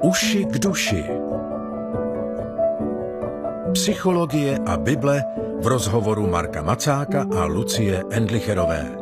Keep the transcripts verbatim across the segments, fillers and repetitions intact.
Uši k duši. Psychologie a Bible v rozhovoru Marka Macáka a Lucie Endlicherové.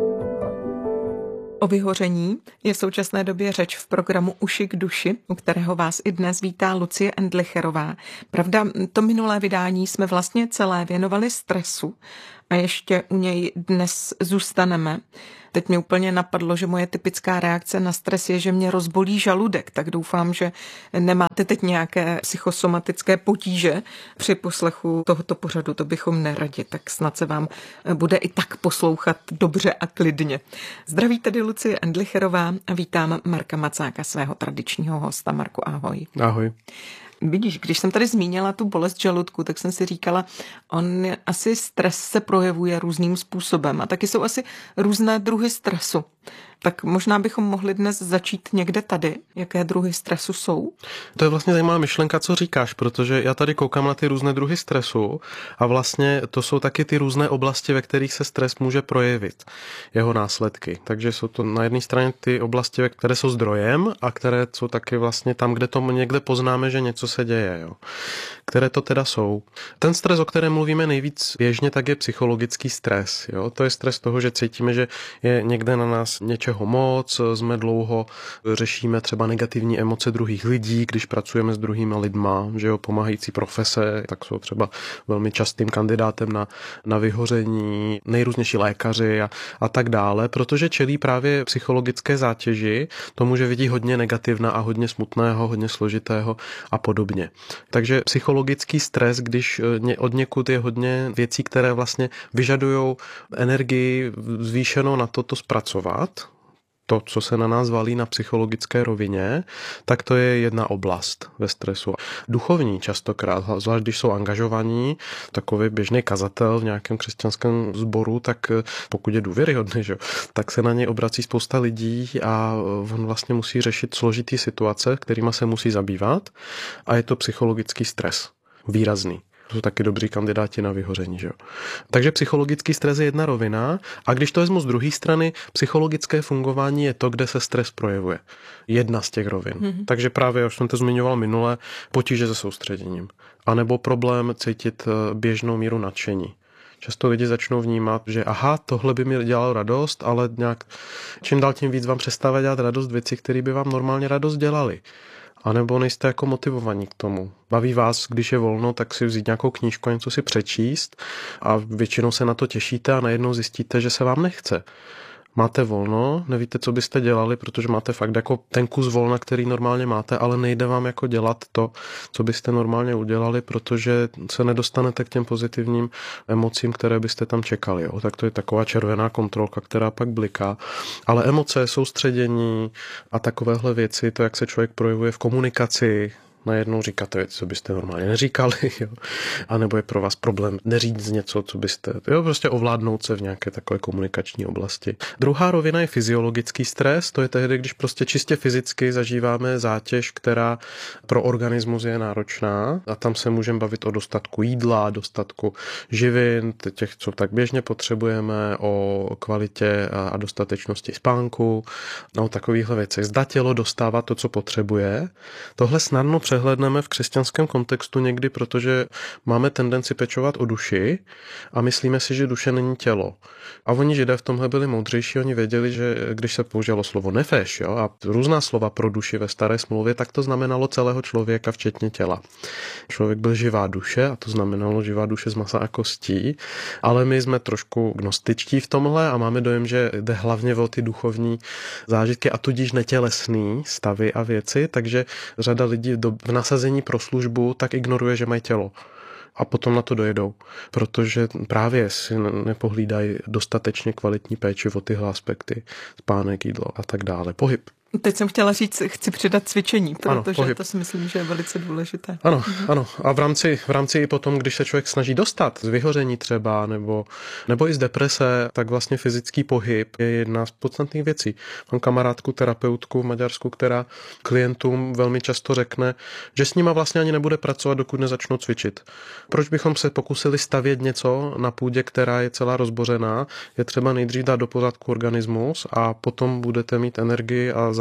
O vyhoření je v současné době řeč v programu Uši k duši, u kterého vás i dnes vítá Lucie Endlicherová. Pravda, to minulé vydání jsme vlastně celé věnovali stresu a ještě u něj dnes zůstaneme. Teď mi úplně napadlo, že moje typická reakce na stres je, že mě rozbolí žaludek, tak doufám, že nemáte teď nějaké psychosomatické potíže při poslechu tohoto pořadu, to bychom neradi, tak snad se vám bude i tak poslouchat dobře a klidně. Zdraví tedy Lucie Endlicherová a vítám Marka Macáka, svého tradičního hosta. Marku, ahoj. Ahoj. Vidíš, když jsem tady zmínila tu bolest žaludku, tak jsem si říkala, on asi stres se projevuje různým způsobem a taky jsou asi různé druhy stresu. Tak možná bychom mohli dnes začít někde tady. Jaké druhy stresu jsou? To je vlastně zajímavá myšlenka, co říkáš, protože já tady koukám na ty různé druhy stresu a vlastně to jsou taky ty různé oblasti, ve kterých se stres může projevit, jeho následky. Takže jsou to na jedné straně ty oblasti, které jsou zdrojem a které jsou taky vlastně tam, kde to někde poznáme, že něco se děje. Jo. Které to teda jsou? Ten stres, o kterém mluvíme nejvíc běžně, tak je psychologický stres. Jo. To je stres toho, že cítíme, že je někde na nás něčeho moc, jsme dlouho, řešíme třeba negativní emoce druhých lidí, když pracujeme s druhými lidma, že jo, pomáhající profese, tak jsou třeba velmi častým kandidátem na, na vyhoření, nejrůznější lékaři a, a tak dále, protože čelí právě psychologické zátěži, tomu, že vidí hodně negativna a hodně smutného, hodně složitého a podobně. Takže psychologický stres, když od někud je hodně věcí, které vlastně vyžadují energii zvýšenou na to, to zpracovat, to, co se na nás valí na psychologické rovině, tak to je jedna oblast ve stresu. Duchovní častokrát, zvlášť když jsou angažovaní, takový běžný kazatel v nějakém křesťanském sboru, tak pokud je důvěryhodný, že, tak se na něj obrací spousta lidí a on vlastně musí řešit složitý situace, kterýma se musí zabývat a je to psychologický stres. Výrazný. To jsou taky dobří kandidáti na vyhoření. Že jo? Takže psychologický stres je jedna rovina a když to vezmu z druhé strany, psychologické fungování je to, kde se stres projevuje. Jedna z těch rovin. Mm-hmm. Takže právě, už jsem to zmiňoval minule, potíže se soustředěním. A nebo problém cítit běžnou míru nadšení. Často lidi začnou vnímat, že aha, tohle by mi dělalo radost, ale nějak čím dál tím víc vám přestává dělat radost věci, které by vám normálně radost dělaly. A nebo nejste jako motivovaní k tomu. Baví vás, když je volno, tak si vzít nějakou knížku a něco si přečíst a většinou se na to těšíte a najednou zjistíte, že se vám nechce. Máte volno, nevíte, co byste dělali, protože máte fakt jako ten kus volna, který normálně máte, ale nejde vám jako dělat to, co byste normálně udělali, protože se nedostanete k těm pozitivním emocím, které byste tam čekali. Jo. Tak to je taková červená kontrolka, která pak bliká. Ale emoce, soustředění a takovéhle věci, to, jak se člověk projevuje v komunikaci, najednou říkáte věci, co byste normálně neříkali, jo. A nebo je pro vás problém neříct něco, co byste, jo, prostě ovládnout se v nějaké takové komunikační oblasti. Druhá rovina je fyziologický stres, to je tehdy, když prostě čistě fyzicky zažíváme zátěž, která pro organismus je náročná a tam se můžeme bavit o dostatku jídla, dostatku živin, těch, co tak běžně potřebujeme, o kvalitě a dostatečnosti spánku, no, o takovýchhle věcech. Zda tělo dostává to, co potřebuje. Tohle snadno přehledneme v křesťanském kontextu někdy, protože máme tendenci pečovat o duši a myslíme si, že duše není tělo. A oni Židé v tomhle byli moudřejší, oni věděli, že když se použilo slovo nefeš, jo, a různá slova pro duši ve staré smlouvě, tak to znamenalo celého člověka, včetně těla. Člověk byl živá duše a to znamenalo živá duše z masa a kostí, ale my jsme trošku gnostičtí v tomhle a máme dojem, že jde hlavně o ty duchovní zážitky a tudíž netělesný stavy a věci, takže řada lidí do v nasazení pro službu tak ignoruje, že mají tělo. A potom na to dojedou, protože právě si nepohlídají dostatečně kvalitní péči o tyhle aspekty, spánek, jídlo a tak dále. Pohyb. Teď jsem chtěla říct, chci přidat cvičení, protože ano, to si myslím, že je velice důležité. Ano, mhm. ano. A v rámci, v rámci i potom, když se člověk snaží dostat z vyhoření třeba, nebo, nebo i z deprese, tak vlastně fyzický pohyb je jedna z podstatných věcí. Mám kamarádku, terapeutku v Maďarsku, která klientům velmi často řekne, že s nima vlastně ani nebude pracovat, dokud nezačnou cvičit. Proč bychom se pokusili stavět něco na půdě, která je celá rozbořená? Je třeba nejdřív dát do pořádku organismus a potom budete mít energii a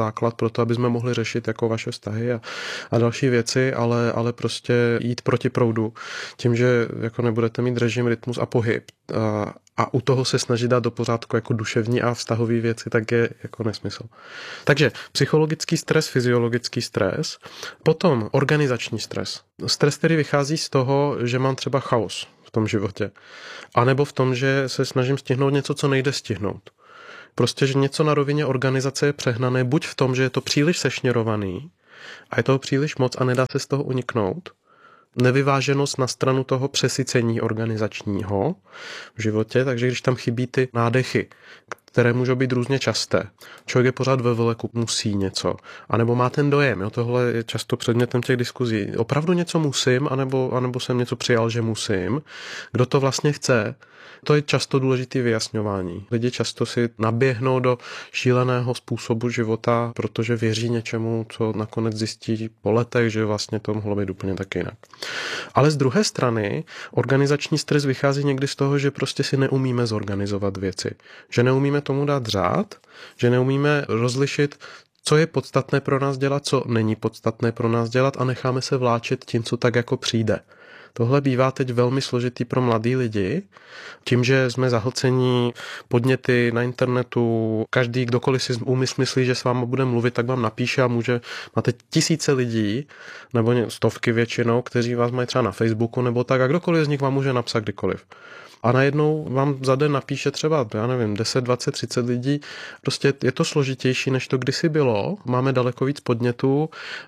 základ pro to, aby jsme mohli řešit jako vaše vztahy a, a další věci, ale, ale prostě jít proti proudu. Tím, že jako nebudete mít režim, rytmus a pohyb a, a u toho se snažit dát do pořádku jako duševní a vztahový věci, tak je jako nesmysl. Takže psychologický stres, fyziologický stres, potom organizační stres. Stres, který vychází z toho, že mám třeba chaos v tom životě. A nebo v tom, že se snažím stihnout něco, co nejde stihnout. Prostě, že něco na rovině organizace je přehnané, buď v tom, že je to příliš sešněrovaný a je toho příliš moc a nedá se z toho uniknout. Nevyváženost na stranu toho přesycení organizačního v životě, takže když tam chybí ty nádechy, které můžou být různě časté. Člověk je pořád ve vleku, musí něco. A nebo má ten dojem, jo, tohle je často předmětem těch diskuzí. Opravdu něco musím, anebo, anebo jsem něco přijal, že musím. Kdo to vlastně chce? To je často důležité vyjasňování. Lidi často si naběhnou do šíleného způsobu života, protože věří něčemu, co nakonec zjistí po letech, že vlastně to mohlo být úplně tak jinak. Ale z druhé strany, organizační stres vychází někdy z toho, že prostě si neumíme zorganizovat věci. Že neumíme tomu dát řád, že neumíme rozlišit, co je podstatné pro nás dělat, co není podstatné pro nás dělat a necháme se vláčet tím, co tak jako přijde. Tohle bývá teď velmi složitý pro mladý lidi, tím, že jsme zahlcení podněty na internetu, každý, kdokoliv si úmysl myslí, že s váma bude mluvit, tak vám napíše a může, máte tisíce lidí, nebo stovky většinou, kteří vás mají třeba na Facebooku nebo tak a kdokoliv z nich vám může napsat kdykoliv. A najednou vám za den napíše třeba, já nevím, deset, dvacet, třicet lidí. Prostě je to složitější, než to kdysi bylo. Máme daleko víc podnětů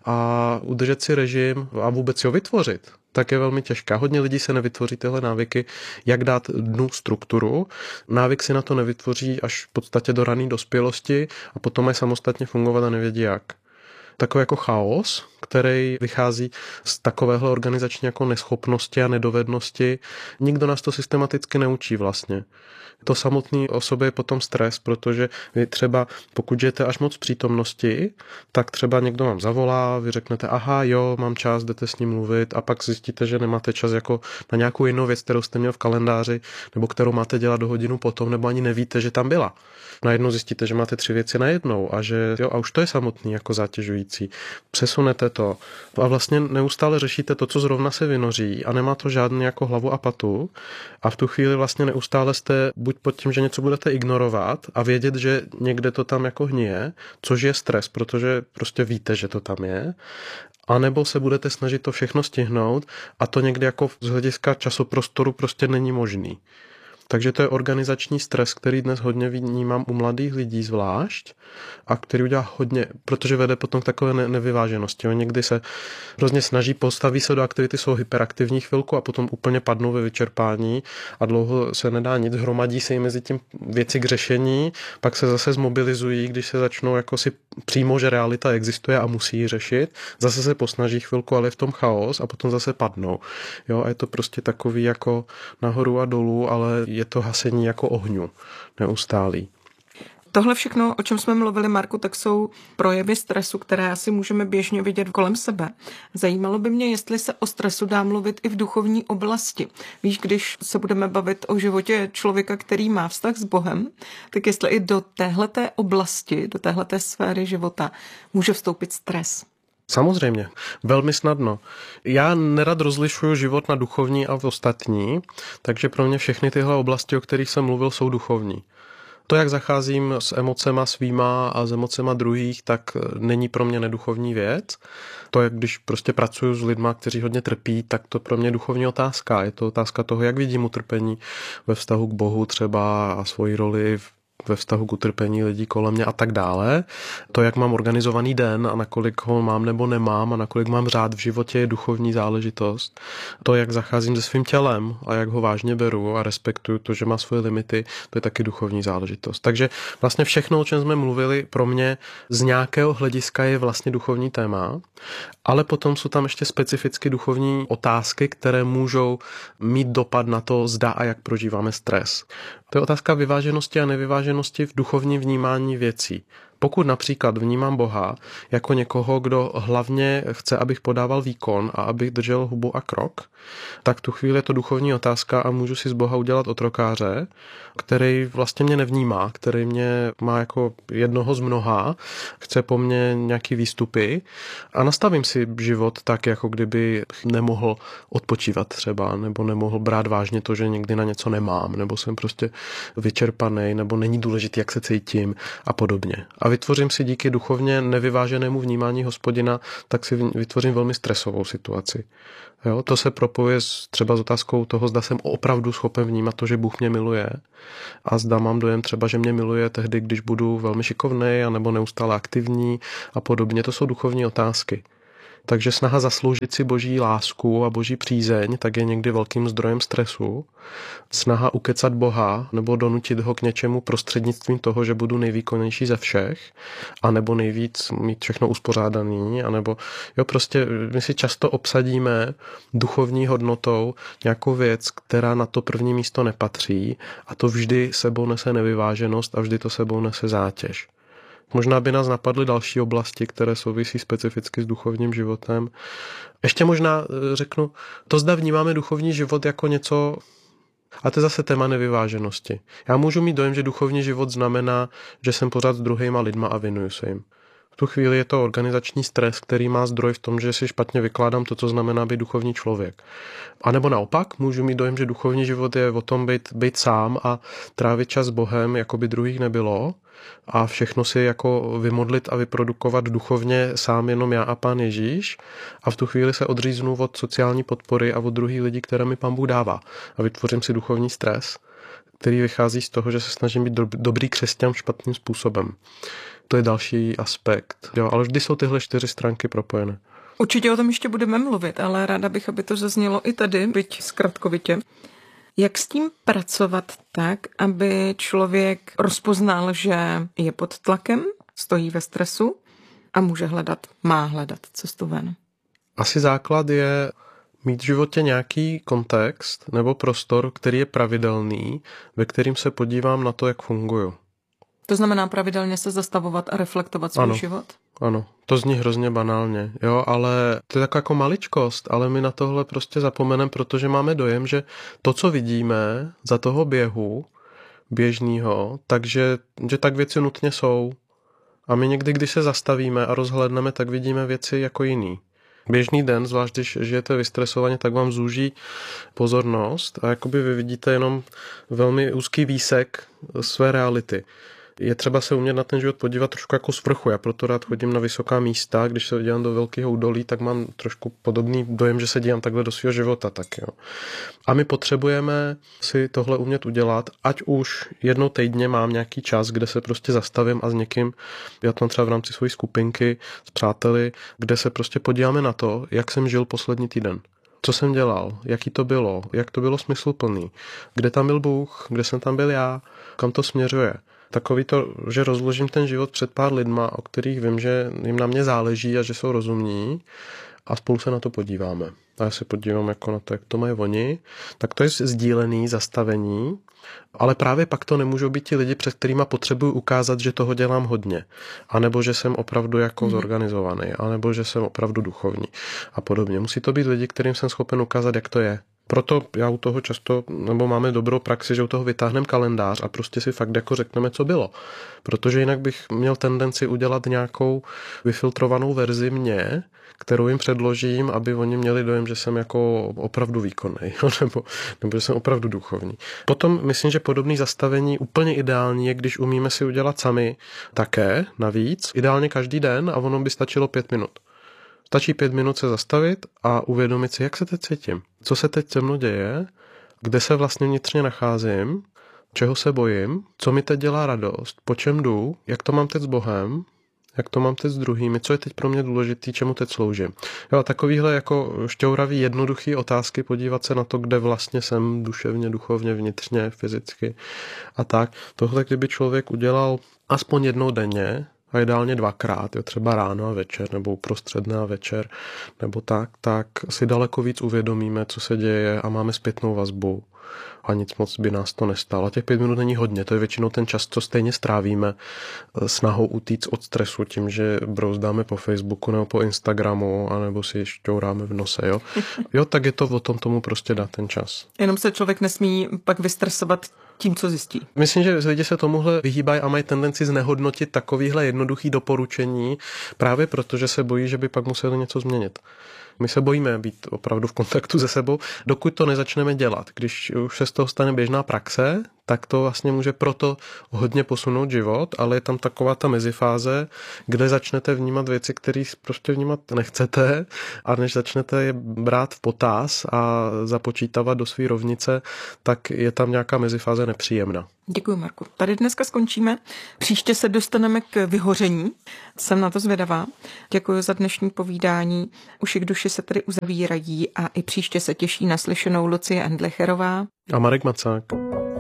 a udržet si režim a vůbec ho vytvořit, tak je velmi těžká. Hodně lidí se nevytvoří tyhle návyky, jak dát dnu strukturu. Návyk si na to nevytvoří až v podstatě do rané dospělosti a potom mají samostatně fungovat a nevědí jak. Takový jako chaos, který vychází z takovéhle organizační jako neschopnosti a nedovednosti. Nikdo nás to systematicky neučí vlastně. To samotný o sobě je potom stres, protože vy třeba, pokud žijete až moc v přítomnosti, tak třeba někdo vám zavolá, vy řeknete, aha, jo, mám čas, jdete s ním mluvit a pak zjistíte, že nemáte čas jako na nějakou jinou věc, kterou jste měl v kalendáři, nebo kterou máte dělat do hodinu potom, nebo ani nevíte, že tam byla. Najednou zjistíte, že máte tři věci najednou a že jo, a už to je samotný jako zátěžující. Přesunete to a vlastně neustále řešíte to, co zrovna se vynoří a nemá to žádný jako hlavu a patu a v tu chvíli vlastně neustále jste buď pod tím, že něco budete ignorovat a vědět, že někde to tam jako hníje, což je stres, protože prostě víte, že to tam je, a nebo se budete snažit to všechno stihnout a to někdy jako z hlediska časoprostoru prostě není možný. Takže to je organizační stres, který dnes hodně vnímám u mladých lidí zvlášť a který udělá hodně, protože vede potom k takové ne- nevyváženosti. Oni někdy se hrozně snaží, postaví se do aktivity, jsou hyperaktivní chvilku a potom úplně padnou ve vyčerpání a dlouho se nedá nic, hromadí se jim mezi tím věci k řešení, pak se zase zmobilizují, když se začnou jako si přímo, že realita existuje a musí ji řešit, zase se posnaží chvilku, ale je v tom chaos a potom zase padnou. Jo, a je to prostě takový jako nahoru a dolů, ale je to hasení jako ohňu neustálý. Tohle všechno, o čem jsme mluvili, Marku, tak jsou projevy stresu, které asi můžeme běžně vidět kolem sebe. Zajímalo by mě, jestli se o stresu dá mluvit i v duchovní oblasti. Víš, když se budeme bavit o životě člověka, který má vztah s Bohem, tak jestli i do téhleté oblasti, do téhleté sféry života může vstoupit stres. Samozřejmě, velmi snadno. Já nerad rozlišuju život na duchovní a ostatní, takže pro mě všechny tyhle oblasti, o kterých jsem mluvil, jsou duchovní. To, jak zacházím s emocema svýma a s emocema druhých, tak není pro mě neduchovní věc. To, jak když prostě pracuju s lidma, kteří hodně trpí, tak to pro mě je duchovní otázka. Je to otázka toho, jak vidím utrpení ve vztahu k Bohu třeba a svoji roli v ve vztahu k utrpení lidí kolem mě a tak dále. To, jak mám organizovaný den a nakolik ho mám nebo nemám a nakolik mám řád v životě, je duchovní záležitost. To, jak zacházím se svým tělem a jak ho vážně beru a respektuju to, že má svoje limity, to je taky duchovní záležitost. Takže vlastně všechno, o čem jsme mluvili, pro mě z nějakého hlediska je vlastně duchovní téma, ale potom jsou tam ještě specificky duchovní otázky, které můžou mít dopad na to, zda a jak prožíváme stres. To je otázka vyváženosti a nevyváženosti v duchovním vnímání věcí. Pokud například vnímám Boha jako někoho, kdo hlavně chce, abych podával výkon a abych držel hubu a krok, tak tu chvíli je to duchovní otázka a můžu si z Boha udělat otrokáře, který vlastně mě nevnímá, který mě má jako jednoho z mnoha, chce po mně nějaký výstupy a nastavím si život tak, jako kdyby nemohl odpočívat třeba, nebo nemohl brát vážně to, že někdy na něco nemám, nebo jsem prostě vyčerpaný, nebo není důležitý, jak se cítím a podobně. A vytvořím si díky duchovně nevyváženému vnímání Hospodina, tak si vytvořím velmi stresovou situaci. Jo, to se propojuje s, třeba s otázkou toho, zda jsem opravdu schopen vnímat to, že Bůh mě miluje a zda mám dojem třeba, že mě miluje tehdy, když budu velmi šikovnej anebo neustále aktivní a podobně. To jsou duchovní otázky. Takže snaha zasloužit si boží lásku a boží přízeň tak je někdy velkým zdrojem stresu. Snaha ukecat Boha nebo donutit ho k něčemu prostřednictvím toho, že budu nejvýkonnější ze všech, anebo nejvíc mít všechno uspořádaný, anebo jo, prostě my si často obsadíme duchovní hodnotou nějakou věc, která na to první místo nepatří a to vždy sebou nese nevyváženost a vždy to sebou nese zátěž. Možná by nás napadly další oblasti, které souvisí specificky s duchovním životem. Ještě možná řeknu, to zda vnímáme duchovní život jako něco, a to je zase téma nevyváženosti. Já můžu mít dojem, že duchovní život znamená, že jsem pořád s druhýma lidma a věnuju se jim. V tu chvíli je to organizační stres, který má zdroj v tom, že si špatně vykládám to, co znamená být duchovní člověk. A nebo naopak, můžu mít dojem, že duchovní život je o tom být, být sám a trávit čas s Bohem, jako by druhých nebylo, a všechno si jako vymodlit a vyprodukovat duchovně sám jenom já a Pán Ježíš a v tu chvíli se odříznu od sociální podpory a od druhých lidí, které mi Pán Bůh dává a vytvořím si duchovní stres, který vychází z toho, že se snažím být dobrý křesťan špatným způsobem. To je další aspekt. Jo, ale vždy jsou tyhle čtyři stránky propojené. Určitě o tom ještě budeme mluvit, ale ráda bych, aby to zaznělo i tady, byť zkratkovitě. Jak s tím pracovat tak, aby člověk rozpoznal, že je pod tlakem, stojí ve stresu a může hledat, má hledat cestu ven? Asi základ je mít v životě nějaký kontext nebo prostor, který je pravidelný, ve kterým se podívám na to, jak funguju. To znamená pravidelně se zastavovat a reflektovat svůj ano, život? Ano, to zní hrozně banálně, jo, ale to je taková jako maličkost, ale my na tohle prostě zapomeneme, protože máme dojem, že to, co vidíme za toho běhu běžného, takže že tak věci nutně jsou. A my někdy, když se zastavíme a rozhlédneme, tak vidíme věci jako jiný. Běžný den, zvlášť když žijete vystresovaně, tak vám zúží pozornost a jakoby vy vidíte jenom velmi úzký výsek své reality. Je třeba se umět na ten život podívat trošku jako z vrchu. Já proto rád chodím na vysoká místa, když se dívám do velkého údolí, tak mám trošku podobný dojem, že se dívám takhle do svého života. Tak jo. A my potřebujeme si tohle umět udělat, ať už jednou týdně mám nějaký čas, kde se prostě zastavím a s někým, já tam třeba v rámci své skupinky s přáteli, kde se prostě podíváme na to, jak jsem žil poslední týden. Co jsem dělal, jaký to bylo, jak to bylo smysluplný, kde tam byl Bůh, kde jsem tam byl já, kam to směřuje. Takový to, že rozložím ten život před pár lidma, o kterých vím, že jim na mě záleží a že jsou rozumní a spolu se na to podíváme. A já se podívám jako na to, jak to mají oni. Tak to je sdílený zastavení, ale právě pak to nemůžou být ti lidi, před kterýma potřebuji ukázat, že toho dělám hodně. A nebo že jsem opravdu jako mm. zorganizovaný, a nebo že jsem opravdu duchovní a podobně. Musí to být lidi, kterým jsem schopen ukázat, jak to je. Proto já u toho často, nebo máme dobrou praxi, že u toho vytáhneme kalendář a prostě si fakt jako řekneme, co bylo. Protože jinak bych měl tendenci udělat nějakou vyfiltrovanou verzi mě, kterou jim předložím, aby oni měli dojem, že jsem jako opravdu výkonný, nebo, nebo že jsem opravdu duchovní. Potom myslím, že podobné zastavení úplně ideální je, když umíme si udělat sami také navíc, ideálně každý den a ono by stačilo pět minut. Stačí pět minut se zastavit a uvědomit si, jak se teď cítím, co se teď se mnou děje, kde se vlastně vnitřně nacházím, čeho se bojím, co mi teď dělá radost, po čem jdu, jak to mám teď s Bohem, jak to mám teď s druhými, co je teď pro mě důležitý, čemu teď sloužím. Jo, takovýhle jako šťouravý, jednoduchý otázky, podívat se na to, kde vlastně jsem duševně, duchovně, vnitřně, fyzicky a tak. Tohle, kdyby člověk udělal aspoň jednou denně, a ideálně dvakrát, jo, třeba ráno a večer, nebo uprostřed dne a večer, nebo tak, tak si daleko víc uvědomíme, co se děje a máme zpětnou vazbu. a nic moc by nás to nestálo. A těch pět minut není hodně, to je většinou ten čas, co stejně strávíme snahou utíct od stresu tím, že brouzdáme po Facebooku nebo po Instagramu, anebo si šťouráme v nose, jo. Jo, tak je to o tom tomu prostě dát ten čas. Jenom se člověk nesmí pak vystresovat tím, co zjistí. Myslím, že lidi se tomuhle vyhýbají a mají tendenci znehodnotit takovýhle jednoduchý doporučení právě proto, že se bojí, že by pak museli něco změnit. My se bojíme být opravdu v kontaktu se sebou, dokud to nezačneme dělat. Když už se z toho stane běžná praxe, tak to vlastně může proto hodně posunout život, ale je tam taková ta mezifáze, kde začnete vnímat věci, které prostě vnímat nechcete, a než začnete je brát v potaz a započítávat do své rovnice, tak je tam nějaká mezifáze nepříjemná. Děkuji, Marku. Tady dneska skončíme. Příště se dostaneme k vyhoření. Jsem na to zvědavá. Děkuji za dnešní povídání. Uši k duši se tady uzavírají a i příště se těší na slyšenou Lucie Endlicherová A Marek Macák.